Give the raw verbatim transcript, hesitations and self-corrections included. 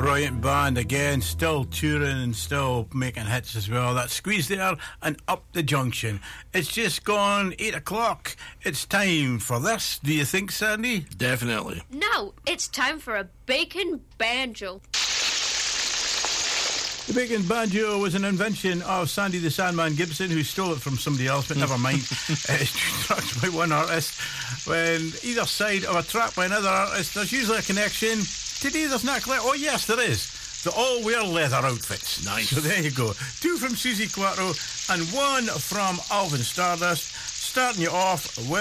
Brilliant band again, still touring and still making hits as well. That Squeeze there and Up the Junction. It's just gone eight o'clock. It's time for this, do you think, Sandy? Definitely. No, it's time for a bacon banjo. The bacon banjo was an invention of Sandy the Sandman Gibson, who stole it from somebody else, but never mind. It's tracked by one artist. When either side of a track by another artist, there's usually a connection. Today there's not clear. Oh yes, there is. They all wear leather outfits. Nice. So there you go. Two from Susie Quattro and one from Alvin Stardust. Starting you off with